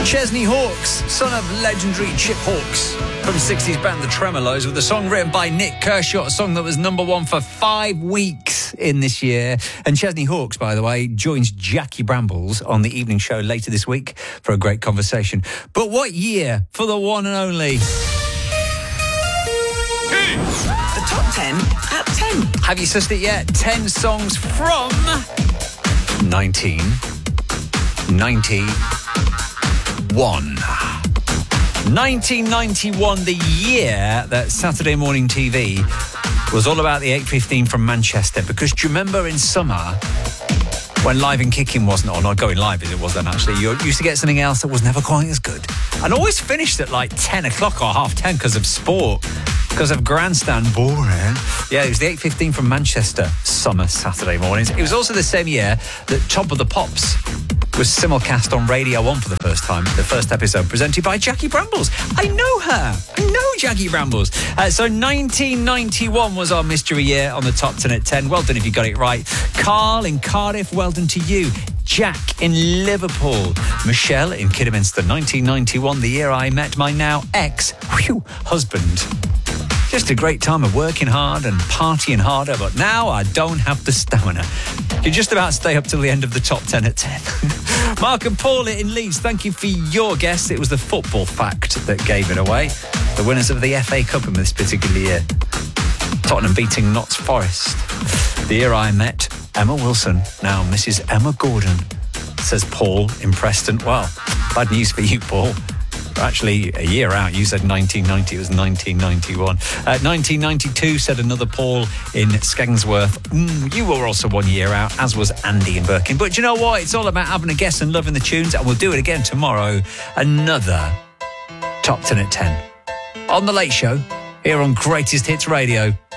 Chesney Hawkes, son of legendary Chip Hawkes from 60s band The Tremolos, with a song written by Nick Kershaw, a song that was number one for 5 weeks in this year. And Chesney Hawkes, by the way, joins Jackie Brambles on the evening show later this week for a great conversation. But what year for the one and only? The top 10 at 10. Have you sussed it yet? 10 songs from 1991. 1991, the year that Saturday morning TV was all about the 8:15 from Manchester. Because do you remember in summer when Live and Kicking wasn't on, or Going Live as it was then actually, you used to get something else that was never quite as good. And always finished at like 10 o'clock or 10:30 because of sport, because of grandstand boring. Yeah, it was the 8:15 from Manchester summer Saturday mornings. It was also the same year that Top of the Pops was simulcast on Radio 1 for the first time. The first episode presented by Jackie Brambles. I know her. I know Jackie Brambles. So 1991 was our mystery year on the top 10 at 10. Well done if you got it right. Carl in Cardiff, well done to you. Jack in Liverpool. Michelle in Kidderminster, 1991, the year I met my now ex-husband. Just a great time of working hard and partying harder, but now I don't have the stamina. You just about stay up till the end of the top 10 at 10. Mark and Paul in Leeds, thank you for your guess. It was the football fact that gave it away. The winners of the FA Cup in this particular year. Tottenham beating Notts Forest. The year I met Emma Wilson, now Mrs. Emma Gordon, says Paul in Preston. Well, bad news for you, Paul. Actually, a year out. You said 1990. It was 1991. 1992, said another Paul in Skeggsworth. You were also 1 year out, as was Andy in Birkin. But you know what? It's all about having a guess and loving the tunes, and we'll do it again tomorrow. Another Top 10 at 10. On The Late Show, here on Greatest Hits Radio.